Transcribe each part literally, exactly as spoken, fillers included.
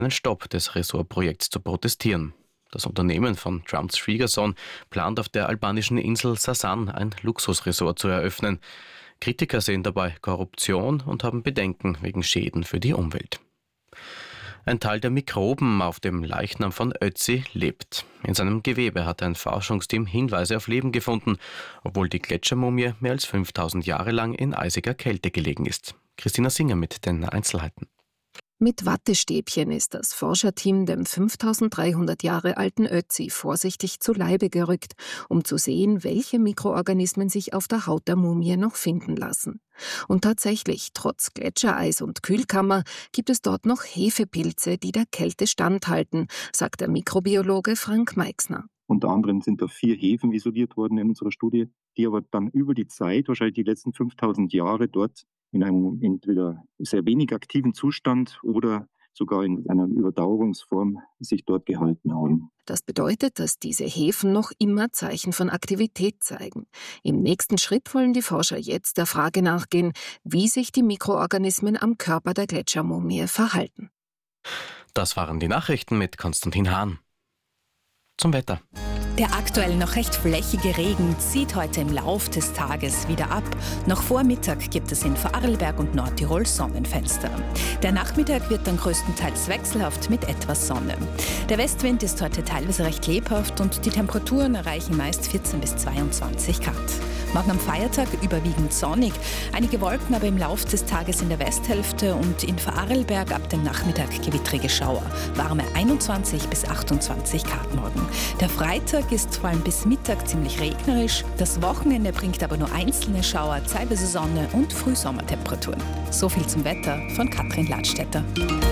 einen Stopp des Ressortprojekts zu protestieren. Das Unternehmen von Trumps Schwiegersohn plant auf der albanischen Insel Sasan ein Luxusresort zu eröffnen. Kritiker sehen dabei Korruption und haben Bedenken wegen Schäden für die Umwelt. Ein Teil der Mikroben auf dem Leichnam von Ötzi lebt. In seinem Gewebe hat ein Forschungsteam Hinweise auf Leben gefunden, obwohl die Gletschermumie mehr als fünftausend Jahre lang in eisiger Kälte gelegen ist. Christina Singer mit den Einzelheiten. Mit Wattestäbchen ist das Forscherteam dem fünftausenddreihundert Jahre alten Ötzi vorsichtig zu Leibe gerückt, um zu sehen, welche Mikroorganismen sich auf der Haut der Mumie noch finden lassen. Und tatsächlich, trotz Gletschereis und Kühlkammer, gibt es dort noch Hefepilze, die der Kälte standhalten, sagt der Mikrobiologe Frank Meixner. Unter anderem sind da vier Hefen isoliert worden in unserer Studie, die aber dann über die Zeit, wahrscheinlich die letzten fünftausend Jahre, dort in einem entweder sehr wenig aktiven Zustand oder sogar in einer Überdauerungsform sich dort gehalten haben. Das bedeutet, dass diese Hefen noch immer Zeichen von Aktivität zeigen. Im nächsten Schritt wollen die Forscher jetzt der Frage nachgehen, wie sich die Mikroorganismen am Körper der Gletschermumie verhalten. Das waren die Nachrichten mit Konstantin Hahn. Zum Wetter. Der aktuell noch recht flächige Regen zieht heute im Lauf des Tages wieder ab. Noch vor Mittag gibt es in Vorarlberg und Nordtirol Sonnenfenster. Der Nachmittag wird dann größtenteils wechselhaft mit etwas Sonne. Der Westwind ist heute teilweise recht lebhaft und die Temperaturen erreichen meist vierzehn bis zweiundzwanzig Grad. Morgen am Feiertag überwiegend sonnig. Einige Wolken aber im Lauf des Tages in der Westhälfte und in Vorarlberg ab dem Nachmittag gewittrige Schauer. Warme einundzwanzig bis achtundzwanzig Grad morgen. Der Freitag ist vor allem bis Mittag ziemlich regnerisch. Das Wochenende bringt aber nur einzelne Schauer, zeitweise Sonne und Frühsommertemperaturen. So viel zum Wetter von Katrin Ladstätter.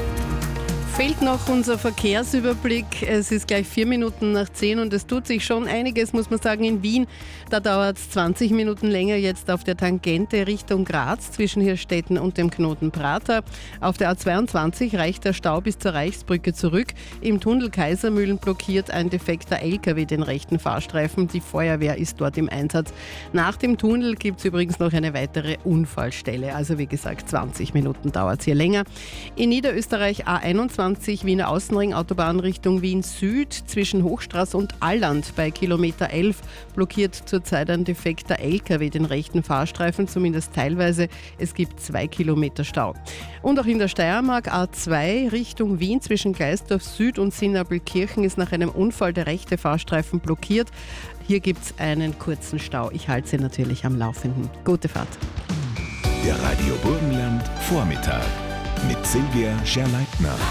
Fehlt noch unser Verkehrsüberblick. Es ist gleich vier Minuten nach zehn und es tut sich schon einiges, muss man sagen, in Wien. Da dauert es zwanzig Minuten länger jetzt auf der Tangente Richtung Graz zwischen Hirstetten und dem Knoten Prater. Auf der A zweiundzwanzig reicht der Stau bis zur Reichsbrücke zurück. Im Tunnel Kaisermühlen blockiert ein defekter L K W den rechten Fahrstreifen. Die Feuerwehr ist dort im Einsatz. Nach dem Tunnel gibt es übrigens noch eine weitere Unfallstelle. Also wie gesagt, zwanzig Minuten dauert es hier länger. In Niederösterreich A einundzwanzig Wiener Außenring, Autobahn Richtung Wien Süd, zwischen Hochstraße und Alland bei Kilometer elf blockiert zurzeit ein defekter L K W den rechten Fahrstreifen, zumindest teilweise. Es gibt zwei Kilometer Stau. Und auch in der Steiermark A zwei Richtung Wien zwischen Gleisdorf Süd und Sinnabelkirchen ist nach einem Unfall der rechte Fahrstreifen blockiert. Hier gibt es einen kurzen Stau. Ich halte Sie natürlich am Laufenden. Gute Fahrt. Der Radio Burgenland Vormittag mit Silvia Scherleitner.